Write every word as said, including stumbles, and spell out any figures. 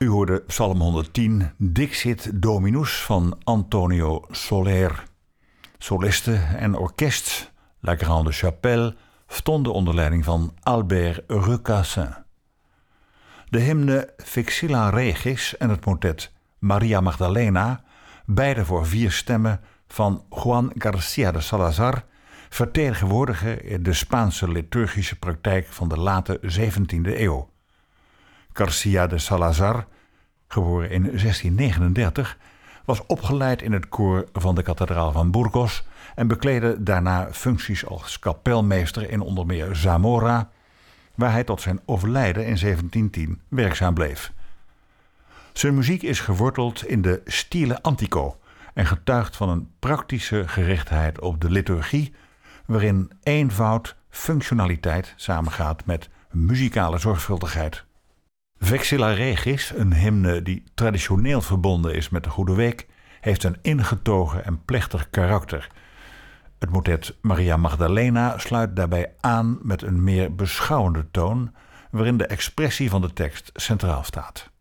U hoorde Psalm honderdtien, Dixit Dominus van Antonio Soler. Solisten en orkest, La Grande Chapelle, stonden onder leiding van Albert Recassin. De hymne Vexilla Regis en het motet Maria Magdalena, beide voor vier stemmen van Juan García de Salazar, vertegenwoordigen de Spaanse liturgische praktijk van de late zeventiende eeuw. García de Salazar, geboren in zestien negenendertig, was opgeleid in het koor van de kathedraal van Burgos en bekleedde daarna functies als kapelmeester in onder meer Zamora, waar hij tot zijn overlijden in zeventientien werkzaam bleef. Zijn muziek is geworteld in de stile antico en getuigt van een praktische gerichtheid op de liturgie, waarin eenvoud, functionaliteit samengaat met muzikale zorgvuldigheid. Vexilla Regis, een hymne die traditioneel verbonden is met de Goede Week, heeft een ingetogen en plechtig karakter. Het motet Maria Magdalena sluit daarbij aan met een meer beschouwende toon, waarin de expressie van de tekst centraal staat.